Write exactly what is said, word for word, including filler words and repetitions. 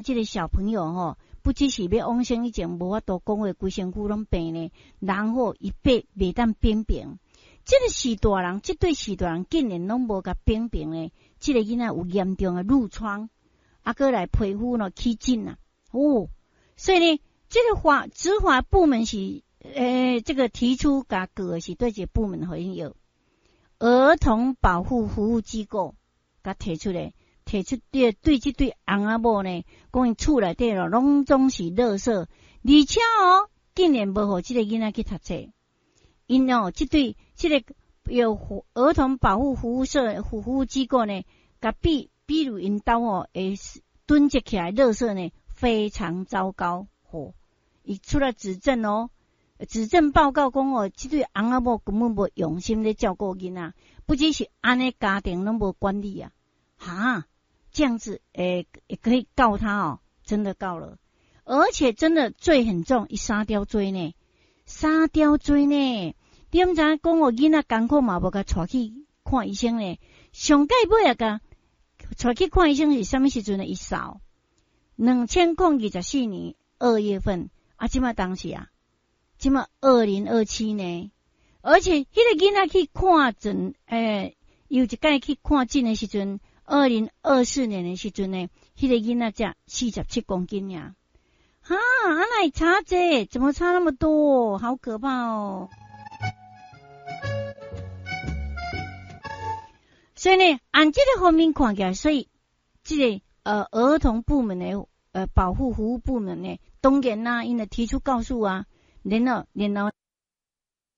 这个小朋友吼，不只是要往生以前无法度讲话，规身躯拢病呢，然后一辈袂当扁平。这个四大人，这对四大人竟然拢无甲扁平呢，这个囡仔有严重的褥疮，啊，过来皮肤呢起疹啊，哦，所以呢，这个法执法部门是，呃，这个提出甲个是对这个部门好像有儿童保护服务机构甲提出来。提出对对这对翁仔某呢，讲因厝内底咯，拢总是垃圾，而且哦，竟然无互这个囡仔去读册。因哦，这对这个有儿童保护服务社服务机构呢，甲比比如因兜哦，会囤积起来垃圾呢，非常糟糕。吼，伊出来指证哦，指证报告讲哦，这对翁仔某根本无用心咧照顾囡仔，不只是安尼家庭拢无管理啊，哈。这样子，诶、欸，也可以告他哦，真的告了，而且真的罪很重，一沙雕罪呢，沙雕罪呢，你毋知影讲哦，囡仔艰苦嘛，无甲带去看医生呢，上届尾啊甲带去看医生是什么时阵呢？一扫，两千零二十四年二月份，啊，即嘛当时啊，即嘛二零二七年，而且迄个囡仔去看诊，诶、欸，有一届去看诊的时阵。二零二四年的时阵呢，迄、那个囡仔才四十七公斤呀，哈，啊那也差这，怎么差那么多？好可怕哦！所以呢，按这个方面看起来，所以这个呃儿童部门的呃保护服务部门呢，当然啦，因为提出告诉啊，然后然后。